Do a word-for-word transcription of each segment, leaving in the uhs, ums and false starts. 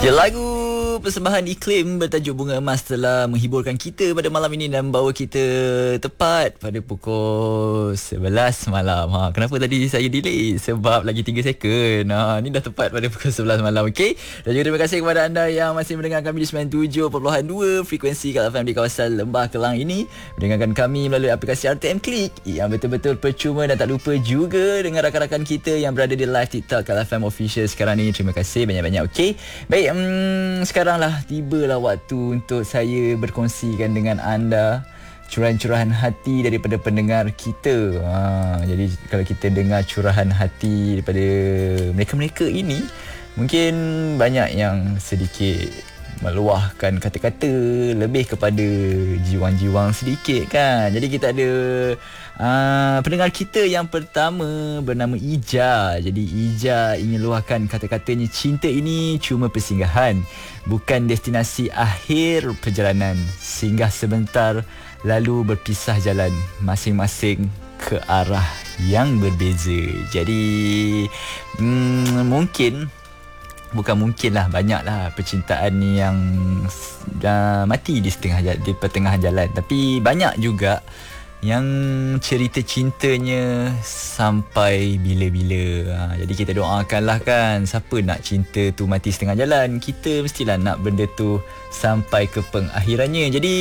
Ya, lagu persembahan Iklim bertajuk Bunga Emas telah menghiburkan kita pada malam ini dan membawa kita tepat pada pukul sebelas malam. Ha, kenapa tadi saya delay? Sebab lagi tiga second. Ha, ni dah tepat pada pukul sebelas malam. Okey. Dan juga terima kasih kepada anda yang masih mendengar kami di sembilan puluh tujuh perpuluhan dua frekuensi Kala F M di kawasan Lembah Kelang ini. Mendengarkan kami melalui aplikasi R T M Click yang betul-betul percuma, dan tak lupa juga dengan rakan-rakan kita yang berada di live TikTok Kala F M Official sekarang ni. Terima kasih banyak-banyak. Okey. Baik, um, sekaranglah tibalah waktu untuk saya berkongsikan dengan anda curahan-curahan hati daripada pendengar kita. Ha, jadi kalau kita dengar curahan hati daripada mereka-mereka ini, mungkin banyak yang sedikit meluahkan kata-kata lebih kepada jiwang-jiwang sedikit kan. Jadi kita ada uh, pendengar kita yang pertama bernama Ija. Jadi Ija ingin luahkan kata-katanya, cinta ini cuma persinggahan, bukan destinasi akhir perjalanan. Singgah sebentar lalu berpisah jalan, masing-masing ke arah yang berbeza. Jadi hmm, mungkin Bukan mungkin lah, banyak lah percintaan ni yang dah mati di setengah di pertengahan jalan. Tapi banyak juga yang cerita cintanya sampai bila-bila. Ha, jadi kita doakanlah kan, siapa nak cinta tu mati setengah jalan. Kita mestilah nak benda tu sampai ke pengakhirannya. Jadi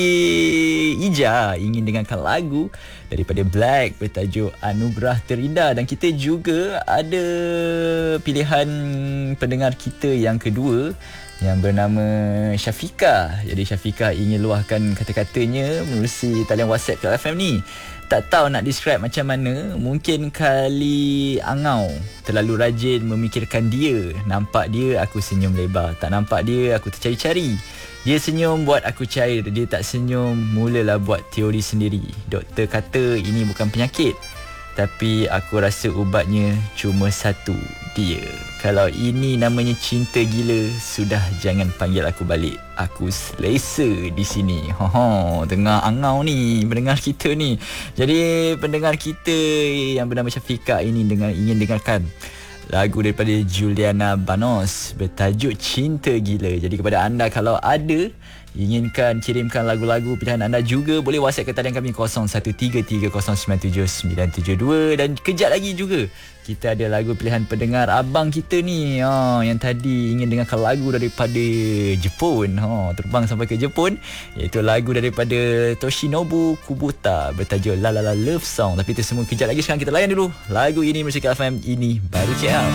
Ija ingin dengarkan lagu daripada Black bertajuk Anugerah Terindah. Dan kita juga ada pilihan pendengar kita yang kedua yang bernama Syafika. Jadi Syafika ingin luahkan kata-katanya melalui talian WhatsApp Kala F M ni. Tak tahu nak describe macam mana. Mungkin kali angau terlalu rajin memikirkan dia. Nampak dia aku senyum lebar, tak nampak dia aku tercari-cari. Dia senyum buat aku cair, dia tak senyum mulalah buat teori sendiri. Doktor kata ini bukan penyakit, tapi aku rasa ubatnya cuma satu, dia. Kalau ini namanya cinta gila, sudah jangan panggil aku balik. Aku selesa di sini. Ha ha, tengah angau ni pendengar kita ni. Jadi pendengar kita yang bernama Syafika ini dengar ingin dengarkan lagu daripada Juliana Banos bertajuk Cinta Gila. Jadi kepada anda, kalau ada inginkan kirimkan lagu-lagu pilihan anda, juga boleh WhatsApp ke talian kami kosong satu tiga tiga kosong sembilan tujuh sembilan tujuh dua. Dan kejap lagi juga kita ada lagu pilihan pendengar abang kita ni, ha, yang tadi ingin dengarkan lagu daripada Jepun, ha, terbang sampai ke Jepun, iaitu lagu daripada Toshinobu Kubota bertajuk La La La Love Song. Tapi itu semua kejap lagi. Sekarang kita layan dulu lagu ini bersama Kala F M. Ini baru K L.